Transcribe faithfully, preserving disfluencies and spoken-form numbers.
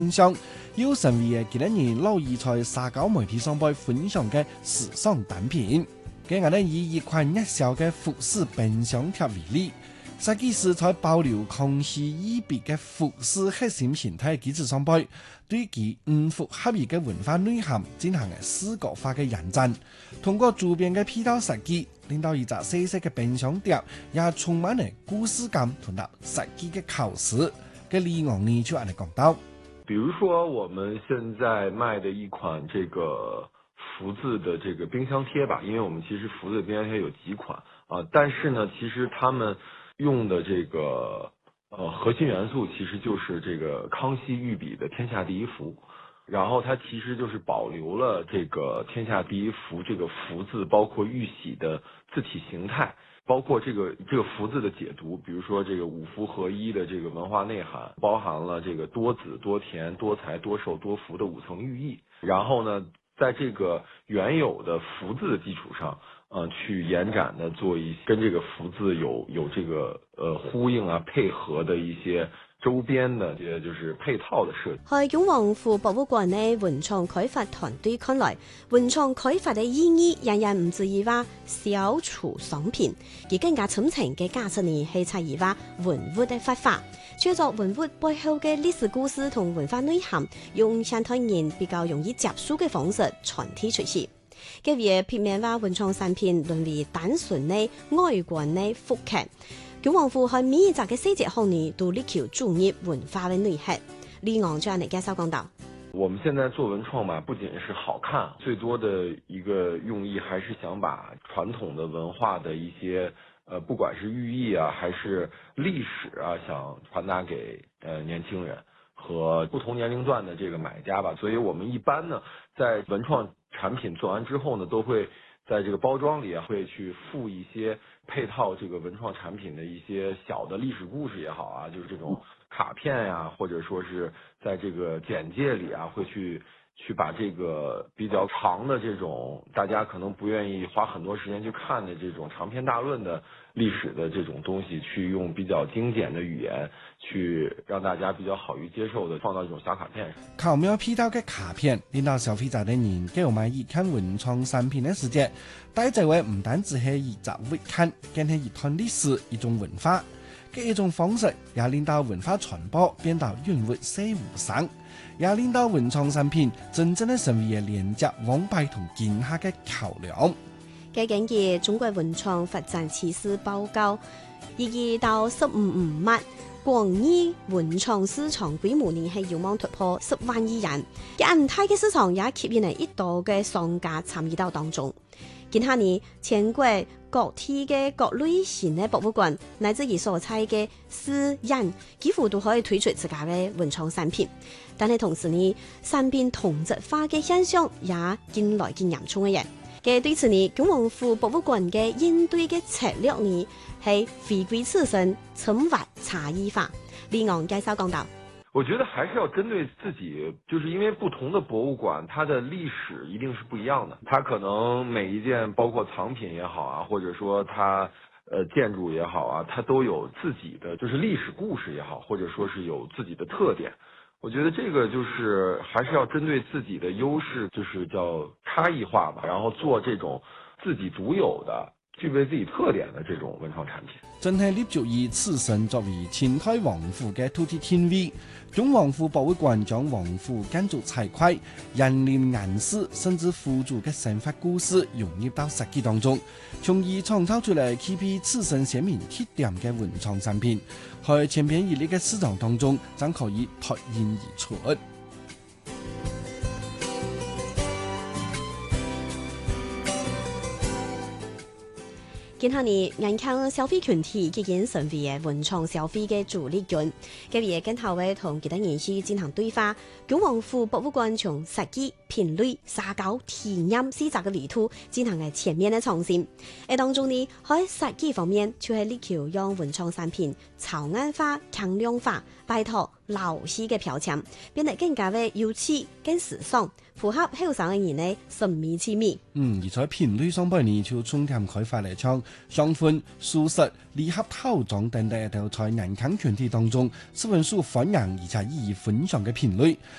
享，又成為幾多年樂意在社交媒體上邊分享嘅時尚單品。今日呢以一款熱銷嘅富士冰箱貼為例，設計師在保留康熙御筆嘅富士核心形態基礎上邊，對其五福合一嘅文化內涵進行嘅視覺化嘅印證，通過周邊嘅配套設計，令到一隻細細嘅冰箱貼也充滿了故事感同埋設計嘅巧思。嘅李昂呢就按你講到。 比如說我們現在賣的一款這個福字的這個冰箱貼吧，因為我們其實福字的冰箱貼有幾款啊，但是呢，其實他們用的這個呃核心元素其實就是這個康熙御筆的天下第一福，然後它其實就是保留了這個天下第一福這個福字，包括玉璽的字體形態。包括這個這個福字的解讀，比如說這個五福合一的這個文化內涵，包含了這個多子多田多財多壽多福的五層寓意。然後呢，在這個原有的福字的基礎上，呃，去延展的做一些跟這個福字有有這個呃呼應啊配合的一些周邊的這些就是配套的設計。 喺雍和府博物館嘅文創開發團隊看來，文創開發嘅意義仍然唔止於話消除商品，而更加深層嘅價值呢係在於話文物嘅發揮，創作文物背後嘅歷史故事同文化內涵，用現代人比較容易接受嘅方式傳遞出去。嘅嘢片面話文創產品淪為單純嘅外觀嘅複刻。雍和府喺每一集嘅細節方面都力求注入文化嘅內涵。李昂將嚟介紹講到， 我們現在做文創嘛，不僅是好看，最多的一個用意還是想把傳統的文化的一些，呃，不管是寓意啊，還是歷史啊，想傳達給呃年輕人和不同年齡段的這個買家吧。所以我們一般呢，在文創產品做完之後呢，都會在這個包裝裏啊，會去附一些配套這個文創產品的一些小的歷史故事也好啊，就是這種卡片呀，或者說是在這個簡介裏啊，會去去把這個比較長的這種大家可能不願意花很多時間去看的這種長篇大論的歷史的這種東西，去用比較精簡的語言去讓大家比較好於接受的放到這種小卡片上。 巧妙配套嘅卡片，令到消費者的人給我們一看文創產品嘅世界，帶走嘅唔單止係一隻回看，更係一段歷史、一種文化嘅一種方式，也令到文化傳播變到潤物細無聲，也令到文創產品真正嘅成為連接往拜同見客嘅橋梁。 嘅根據中國文創發展趨勢報告，二二到十五五月，廣義文創市場規模呢係有望突破十萬億元，嘅唔大嘅市場也吸引嚟一多嘅商家參與到當中。今下呢，全國各地嘅各類型嘅博物館，乃至於所在嘅私人，幾乎都可以推出自家嘅文創產品。但係同時呢，產品同質化嘅現象也見來見嚴重嘅嘢。嘅對此呢，雍和府博物館嘅應對嘅策略呢，係回歸自身，深挖差異化。李昂介紹講到， 我覺得還是要針對自己，就是因為不同的博物館，它的歷史一定是不一樣的。它可能每一件，包括藏品也好啊，或者說它，呃，建築也好啊，它都有自己的，就是歷史故事也好，或者說是有自己的特點。我覺得這個就是還是要針對自己的優勢，就是叫差異化吧，然後做這種自己獨有的、具備自己特點的這種文創產品。 真係立足以此身作為清代皇府嘅土地天位，雍和府博物館將皇府建築財塊、人臉顏色甚至府主嘅生活故事融入到設計當中，從而創造出嚟區別此身鮮明特點嘅文創產品，喺千篇一律嘅市場當中，將可以脫穎而出。 今下呢，眼看消費群體已經成為文創消費嘅主力軍，今日跟後位同其他人士進行對話。雍和府博物館從設計、品類、社交、體驗四集嘅旅途進行嘅全面嘅創新。喺當中呢，喺設計方面，就係力求讓文創產品潮眼化、強量化， 拜託老氣嘅標籤，變得更加嘅有趣、更時尚，符合後生嘅人嘅審美之美。 嗯，而在品類上邊呢，就重點開發嚟唱香薰、素食、禮盒套裝等等，都在年輕群體當中十分受歡迎而且意義分享嘅品類。